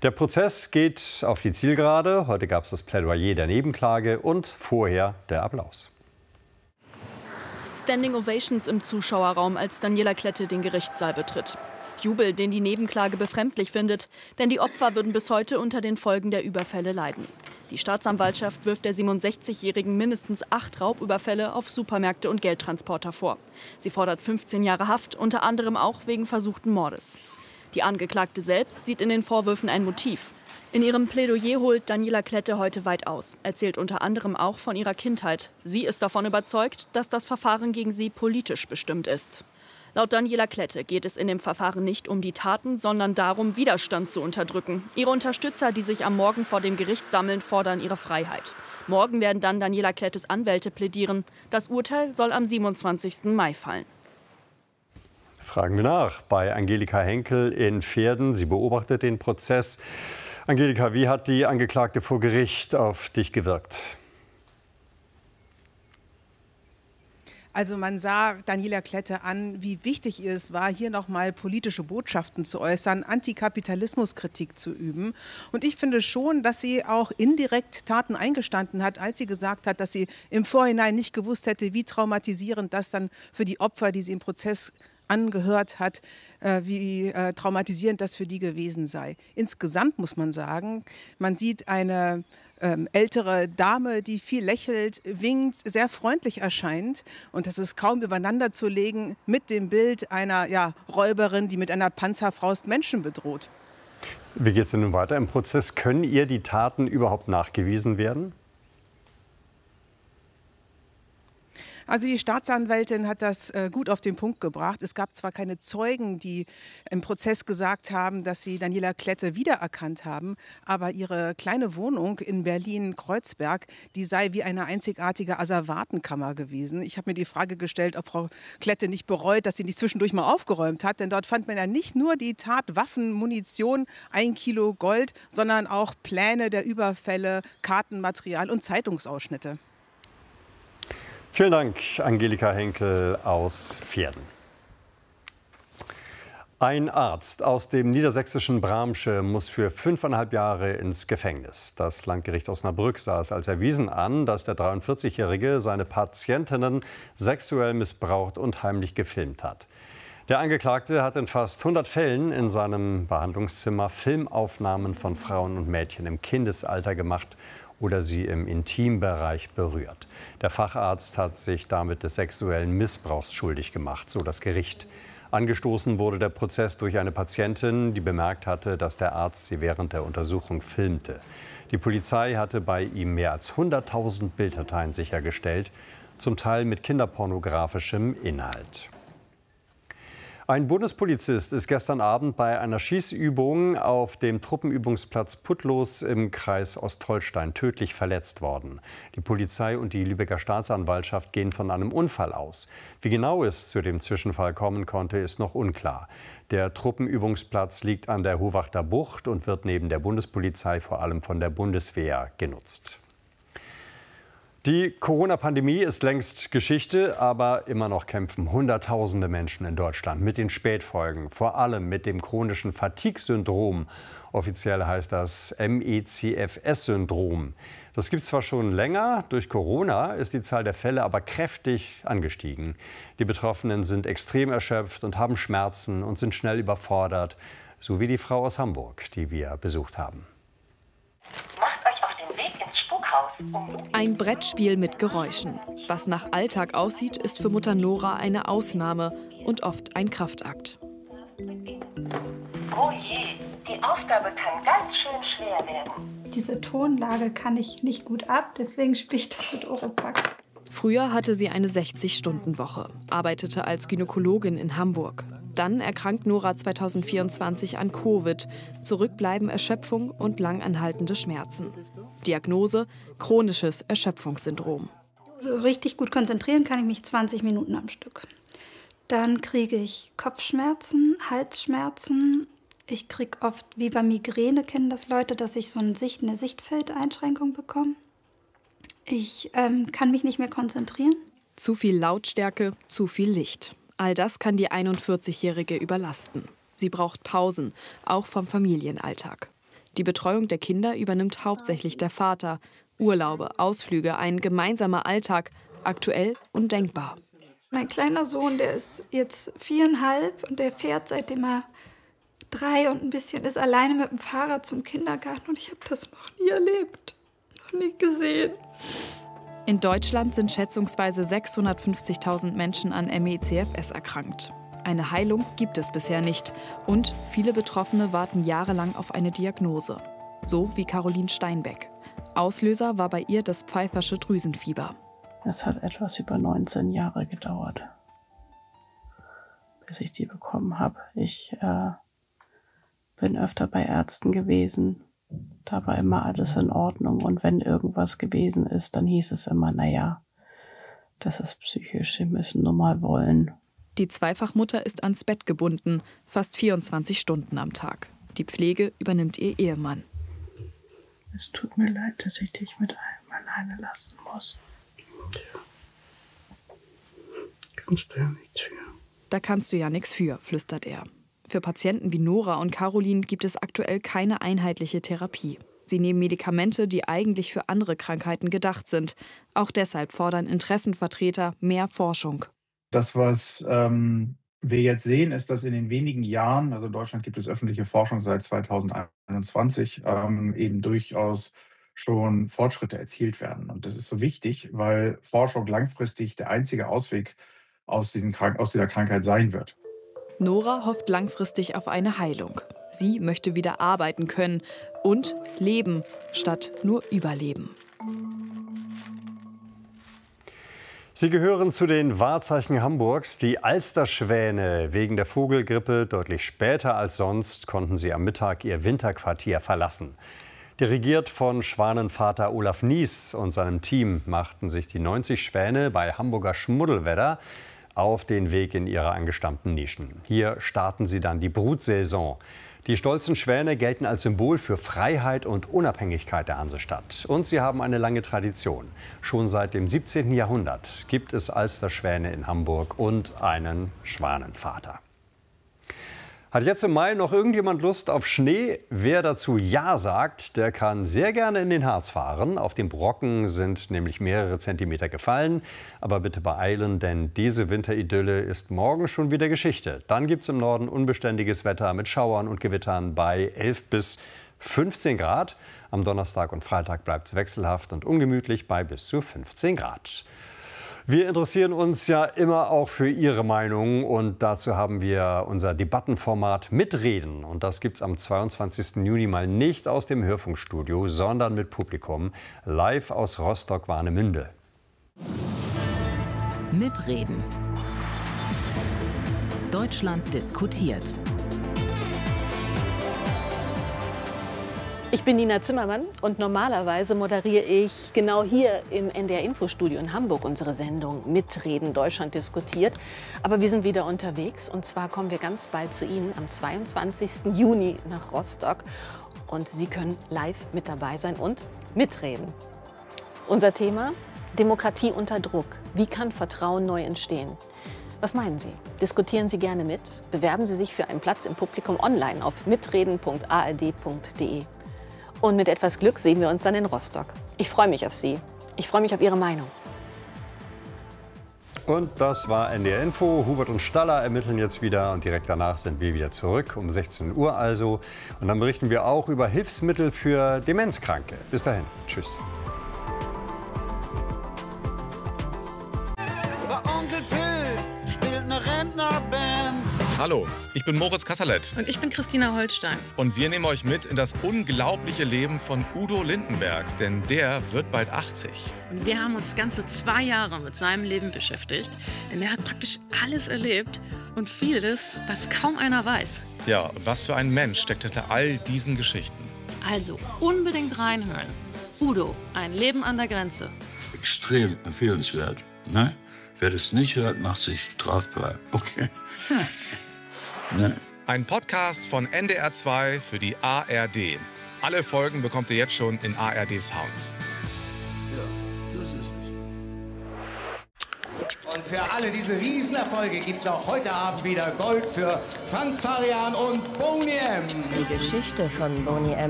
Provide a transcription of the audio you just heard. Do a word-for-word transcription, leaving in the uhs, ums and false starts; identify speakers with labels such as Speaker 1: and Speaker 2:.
Speaker 1: Der Prozess geht auf die Zielgerade. Heute gab es das Plädoyer der Nebenklage und vorher der Applaus.
Speaker 2: Standing Ovations im Zuschauerraum, als Daniela Klette den Gerichtssaal betritt. Jubel, den die Nebenklage befremdlich findet, denn die Opfer würden bis heute unter den Folgen der Überfälle leiden. Die Staatsanwaltschaft wirft der siebenundsechzigjährigen mindestens acht Raubüberfälle auf Supermärkte und Geldtransporter vor. Sie fordert fünfzehn Jahre Haft, unter anderem auch wegen versuchten Mordes. Die Angeklagte selbst sieht in den Vorwürfen ein Motiv. In ihrem Plädoyer holt Daniela Klette heute weit aus, erzählt unter anderem auch von ihrer Kindheit. Sie ist davon überzeugt, dass das Verfahren gegen sie politisch bestimmt ist. Laut Daniela Klette geht es in dem Verfahren nicht um die Taten, sondern darum, Widerstand zu unterdrücken. Ihre Unterstützer, die sich am Morgen vor dem Gericht sammeln, fordern ihre Freiheit. Morgen werden dann Daniela Klettes Anwälte plädieren. Das Urteil soll am siebenundzwanzigsten Mai fallen.
Speaker 1: Fragen wir nach bei Angelika Henkel in Pferden. Sie beobachtet den Prozess. Angelika, wie hat die Angeklagte vor Gericht auf dich gewirkt?
Speaker 3: Also man sah Daniela Klette an, wie wichtig ihr es war, hier nochmal politische Botschaften zu äußern, Antikapitalismuskritik zu üben. Und ich finde schon, dass sie auch indirekt Taten eingestanden hat, als sie gesagt hat, dass sie im Vorhinein nicht gewusst hätte, wie traumatisierend das dann für die Opfer, die sie im Prozess angehört hat, äh, wie äh, traumatisierend das für die gewesen sei. Insgesamt muss man sagen, man sieht eine ähm, ältere Dame, die viel lächelt, winkt, sehr freundlich erscheint. Und das ist kaum übereinander zu legen mit dem Bild einer ja, Räuberin, die mit einer Panzerfaust Menschen bedroht.
Speaker 1: Wie geht es denn nun weiter im Prozess? Können ihr die Taten überhaupt nachgewiesen werden?
Speaker 3: Also die Staatsanwältin hat das äh, gut auf den Punkt gebracht. Es gab zwar keine Zeugen, die im Prozess gesagt haben, dass sie Daniela Klette wiedererkannt haben, aber ihre kleine Wohnung in Berlin-Kreuzberg, die sei wie eine einzigartige Asservatenkammer gewesen. Ich habe mir die Frage gestellt, ob Frau Klette nicht bereut, dass sie nicht zwischendurch mal aufgeräumt hat, denn dort fand man ja nicht nur die Tatwaffen, Munition, ein Kilo Gold, sondern auch Pläne der Überfälle, Kartenmaterial und Zeitungsausschnitte.
Speaker 1: Vielen Dank, Angelika Henkel aus Pferden. Ein Arzt aus dem niedersächsischen Bramsche muss für fünfeinhalb Jahre ins Gefängnis. Das Landgericht Osnabrück sah es als erwiesen an, dass der dreiundvierzigjährige seine Patientinnen sexuell missbraucht und heimlich gefilmt hat. Der Angeklagte hat in fast hundert Fällen in seinem Behandlungszimmer Filmaufnahmen von Frauen und Mädchen im Kindesalter gemacht oder sie im Intimbereich berührt. Der Facharzt hat sich damit des sexuellen Missbrauchs schuldig gemacht, so das Gericht. Angestoßen wurde der Prozess durch eine Patientin, die bemerkt hatte, dass der Arzt sie während der Untersuchung filmte. Die Polizei hatte bei ihm mehr als hunderttausend Bilddateien sichergestellt, zum Teil mit kinderpornografischem Inhalt. Ein Bundespolizist ist gestern Abend bei einer Schießübung auf dem Truppenübungsplatz Putlos im Kreis Ostholstein tödlich verletzt worden. Die Polizei und die Lübecker Staatsanwaltschaft gehen von einem Unfall aus. Wie genau es zu dem Zwischenfall kommen konnte, ist noch unklar. Der Truppenübungsplatz liegt an der Hohwachter Bucht und wird neben der Bundespolizei vor allem von der Bundeswehr genutzt. Die Corona-Pandemie ist längst Geschichte, aber immer noch kämpfen Hunderttausende Menschen in Deutschland mit den Spätfolgen, vor allem mit dem chronischen Fatigue-Syndrom. Offiziell heißt das M E C F S-Syndrom. Das gibt es zwar schon länger, durch Corona ist die Zahl der Fälle aber kräftig angestiegen. Die Betroffenen sind extrem erschöpft und haben Schmerzen und sind schnell überfordert, so wie die Frau aus Hamburg, die wir besucht haben.
Speaker 2: Ein Brettspiel mit Geräuschen. Was nach Alltag aussieht, ist für Mutter Nora eine Ausnahme und oft ein Kraftakt.
Speaker 4: Oh je, die Aufgabe kann ganz schön schwer werden.
Speaker 5: Diese Tonlage kann ich nicht gut ab, deswegen spiele ich das mit Oropax.
Speaker 2: Früher hatte sie eine sechzig-Stunden-Woche, arbeitete als Gynäkologin in Hamburg. Dann erkrankt Nora zweitausendvierundzwanzig an Covid. Zurück bleiben Erschöpfung und langanhaltende Schmerzen. Diagnose: chronisches Erschöpfungssyndrom.
Speaker 5: So richtig gut konzentrieren kann ich mich zwanzig Minuten am Stück. Dann kriege ich Kopfschmerzen, Halsschmerzen. Ich kriege oft, wie bei Migräne, kennen das Leute, dass ich so eine, Sicht, eine Sichtfeldeinschränkung bekomme. Ich ähm, kann mich nicht mehr konzentrieren.
Speaker 2: Zu viel Lautstärke, zu viel Licht. All das kann die einundvierzigjährige überlasten. Sie braucht Pausen, auch vom Familienalltag. Die Betreuung der Kinder übernimmt hauptsächlich der Vater. Urlaube, Ausflüge, ein gemeinsamer Alltag, aktuell undenkbar.
Speaker 5: Mein kleiner Sohn, der ist jetzt viereinhalb und der fährt, seitdem er drei und ein bisschen ist, alleine mit dem Fahrrad zum Kindergarten. Und ich habe das noch nie erlebt, noch nie gesehen.
Speaker 2: In Deutschland sind schätzungsweise sechshundertfünfzigtausend Menschen an M E C F S erkrankt. Eine Heilung gibt es bisher nicht. Und viele Betroffene warten jahrelang auf eine Diagnose. So wie Caroline Steinbeck. Auslöser war bei ihr das Pfeiffersche Drüsenfieber.
Speaker 6: Es hat etwas über neunzehn Jahre gedauert, bis ich die bekommen habe. Ich äh, bin öfter bei Ärzten gewesen. Da war immer alles in Ordnung. Und wenn irgendwas gewesen ist, dann hieß es immer, naja, das ist psychisch, Sie müssen nur mal wollen.
Speaker 2: Die Zweifachmutter ist ans Bett gebunden, fast vierundzwanzig Stunden am Tag. Die Pflege übernimmt ihr Ehemann.
Speaker 6: Es tut mir leid, dass ich dich mit allem alleine lassen muss. Kannst du ja nichts für.
Speaker 2: Da kannst du ja nichts für, flüstert er. Für Patienten wie Nora und Caroline gibt es aktuell keine einheitliche Therapie. Sie nehmen Medikamente, die eigentlich für andere Krankheiten gedacht sind. Auch deshalb fordern Interessenvertreter mehr Forschung.
Speaker 7: Das, was ähm, wir jetzt sehen, ist, dass in den wenigen Jahren, also in Deutschland gibt es öffentliche Forschung seit zweitausendeinundzwanzig, ähm, eben durchaus schon Fortschritte erzielt werden. Und das ist so wichtig, weil Forschung langfristig der einzige Ausweg aus, diesen Krank- aus dieser Krankheit sein wird.
Speaker 2: Nora hofft langfristig auf eine Heilung. Sie möchte wieder arbeiten können und leben, statt nur überleben.
Speaker 1: Sie gehören zu den Wahrzeichen Hamburgs. Die Alsterschwäne. Wegen der Vogelgrippe deutlich später als sonst konnten sie am Mittag ihr Winterquartier verlassen. Dirigiert von Schwanenvater Olaf Nies und seinem Team machten sich die neunzig Schwäne bei Hamburger Schmuddelwedder auf den Weg in ihre angestammten Nischen. Hier starten sie dann die Brutsaison. Die stolzen Schwäne gelten als Symbol für Freiheit und Unabhängigkeit der Hansestadt. Und sie haben eine lange Tradition. Schon seit dem siebzehnten Jahrhundert gibt es Alsterschwäne in Hamburg und einen Schwanenvater. Hat jetzt im Mai noch irgendjemand Lust auf Schnee? Wer dazu Ja sagt, der kann sehr gerne in den Harz fahren. Auf dem Brocken sind nämlich mehrere Zentimeter gefallen. Aber bitte beeilen, denn diese Winteridylle ist morgen schon wieder Geschichte. Dann gibt es im Norden unbeständiges Wetter mit Schauern und Gewittern bei elf bis fünfzehn Grad. Am Donnerstag und Freitag bleibt es wechselhaft und ungemütlich bei bis zu fünfzehn Grad. Wir interessieren uns ja immer auch für Ihre Meinung und dazu haben wir unser Debattenformat Mitreden. Und das gibt es am zweiundzwanzigsten Juni mal nicht aus dem Hörfunkstudio, sondern mit Publikum, live aus Rostock-Warnemünde.
Speaker 8: Mitreden. Deutschland diskutiert.
Speaker 9: Ich bin Nina Zimmermann und normalerweise moderiere ich genau hier im N D R-Infostudio in Hamburg unsere Sendung Mitreden, Deutschland diskutiert. Aber wir sind wieder unterwegs und zwar kommen wir ganz bald zu Ihnen am zweiundzwanzigsten Juni nach Rostock. Und Sie können live mit dabei sein und mitreden. Unser Thema: Demokratie unter Druck. Wie kann Vertrauen neu entstehen? Was meinen Sie? Diskutieren Sie gerne mit? Bewerben Sie sich für einen Platz im Publikum online auf mitreden punkt a r d punkt d e. Und mit etwas Glück sehen wir uns dann in Rostock. Ich freue mich auf Sie. Ich freue mich auf Ihre Meinung.
Speaker 1: Und das war N D R Info. Hubert und Staller ermitteln jetzt wieder und direkt danach sind wir wieder zurück, um sechzehn Uhr also. Und dann berichten wir auch über Hilfsmittel für Demenzkranke. Bis dahin. Tschüss.
Speaker 10: Onkel Phil spielt eine Rentnerband.
Speaker 11: Hallo, ich bin Moritz Kasserlet.
Speaker 12: Und ich bin Christina Holstein.
Speaker 11: Und wir nehmen euch mit in das unglaubliche Leben von Udo Lindenberg, denn der wird bald achtzig.
Speaker 12: Und wir haben uns ganze zwei Jahre mit seinem Leben beschäftigt, denn er hat praktisch alles erlebt und vieles, was kaum einer weiß.
Speaker 11: Ja, und was für ein Mensch steckt hinter all diesen Geschichten.
Speaker 12: Also unbedingt reinhören. Udo, ein Leben an der Grenze.
Speaker 13: Extrem empfehlenswert. Ne? Wer das nicht hört, macht sich strafbar. Okay. Hm.
Speaker 11: Ne? Ein Podcast von N D R zwei für die A R D. Alle Folgen bekommt ihr jetzt schon in A R D Sounds.
Speaker 13: Ja, das ist es.
Speaker 14: Und für alle diese Riesenerfolge gibt es auch heute Abend wieder Gold für Frank Farian und Boney M.
Speaker 15: Die Geschichte von Boney M.